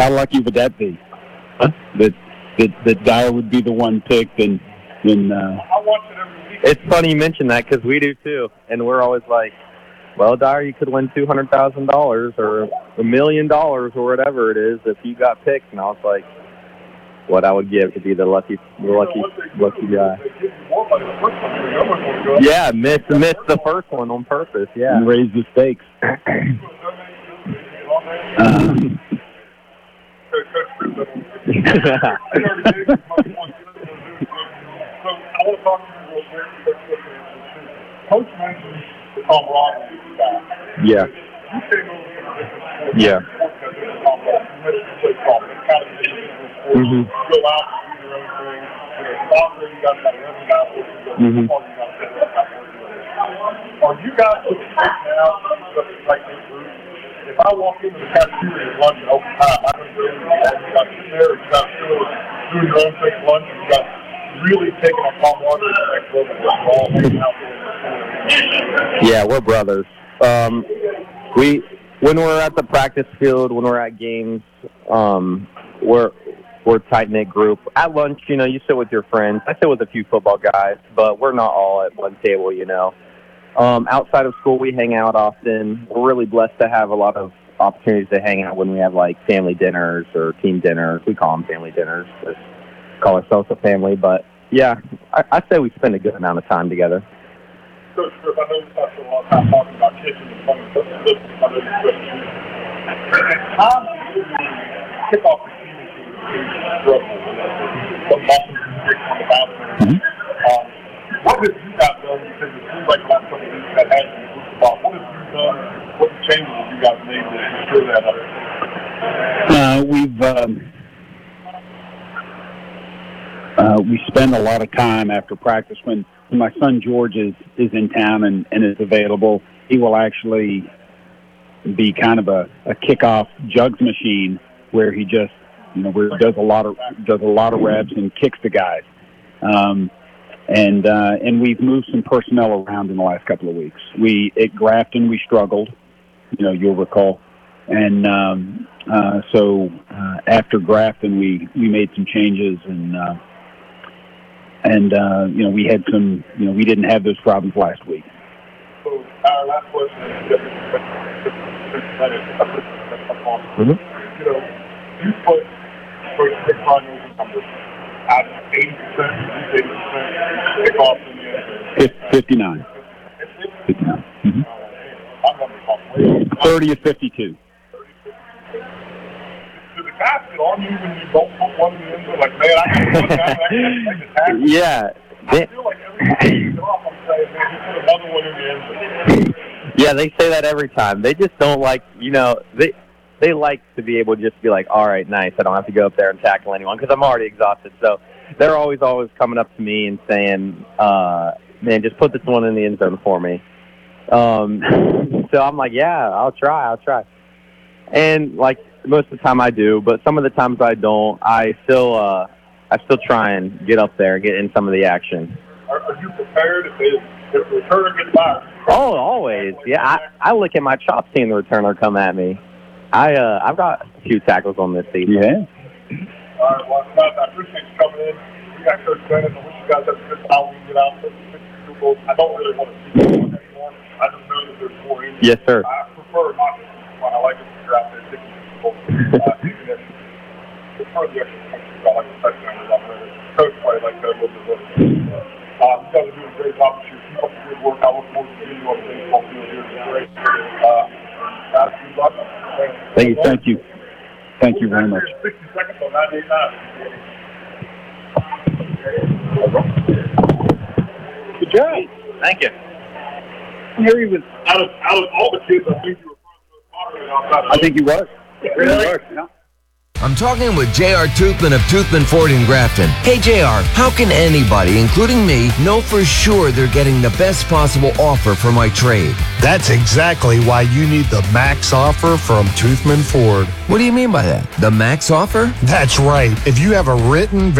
How lucky would that be? Huh? That Dyer would be the one picked, and it's funny you mention that because we do too, and we're always like, well, Dyer, you could win $200,000 or $1 million or whatever it is if you got picked. And I was like, what I would give to be the lucky guy. Yeah, missed the first one on purpose. Yeah, and raise the stakes. Coach mentioned the camaraderie guy. Yeah. Yeah. Mm-hmm. Go out and do your own thing. Soccer, you got that 11 guys. Mm-hmm. Are you guys looking now like this group? If I walk into the cafeteria at lunch at open time, I don't get any of you guys sitting there, you guys still doing your own thing at lunch, and you guys really taking a camaraderie to the next level. We're all hanging out there. Yeah, we're brothers. When we're at the practice field, when we're at games, we're a tight-knit group. At lunch, you sit with your friends. I sit with a few football guys, but we're not all at one table, Outside of school, we hang out often. We're really blessed to have a lot of opportunities to hang out when we have, like, family dinners or team dinners. We call them family dinners. Just call ourselves a family. But, yeah, I'd say we spend a good amount of time together. Coach Griff, I know you spent a lot of time talking about kicking and punting, but I know you switched you. At times, kick off the team struggle. Some losses and kicks on the bounce. What have you guys done? Because it seems like last couple of weeks that has been football. What have you done? What changes have you guys made to ensure that? We spend a lot of time after practice when my son George is in town and is available. He will actually be kind of a kickoff jugs machine where he just where he does a lot of reps and kicks the guys. And we've moved some personnel around in the last couple of weeks. At Grafton we struggled, you'll recall, and so after Grafton we made some changes and we had some, we didn't have those problems last week. So our last question is, mm-hmm. You put first pick finals numbers at 80%, 80% kickoff in the end. 59. 59. Mm-hmm. 30 of 52. Do the guys get on you when you don't put one in the end zone? Like, man, I can put one guy back there and take the tackle. Yeah. I feel like every time you get off, I'm saying, man, he put another one in the end zone. Yeah, they say that every time. They just don't like, they like to be able to just be like, all right, nice, I don't have to go up there and tackle anyone because I'm already exhausted. So they're always coming up to me and saying, man, just put this one in the end zone for me. So I'm like, yeah, I'll try. And, like, most of the time I do, but some of the times I don't. I still try and get up there and get in some of the action. Are you prepared if the returner gets by? Oh, always. Yeah, I look at my chops seeing the returner come at me. I've got a few tackles on this season. Yeah. All right, well, I appreciate you coming in. We got Coach Bennett. I wish you guys have a good time when you get out. I don't really want to see you anymore. I just know that there's more in you. Yes, sir. I prefer not to see one. I like it when you're out there taking people. Even if it's part of the extra country, I like the touchdown. Coach probably like that a little bit. You guys are doing a great job this year. Keep up the good work. I look forward to seeing you on the baseball field here. It's great. Guys, good luck. Thank you. Thank you very much. 60 seconds on 98.9. Good job. Thank you. Harry was Out of all the kids, I think you were probably outside of I think he was. Really? Yeah. I'm talking with J.R. Toothman of Toothman Ford in Grafton. Hey, J.R., how can anybody, including me, know for sure they're getting the best possible offer for my trade? That's exactly why you need the max offer from Toothman Ford. What do you mean by that? The max offer? That's right. If you have a written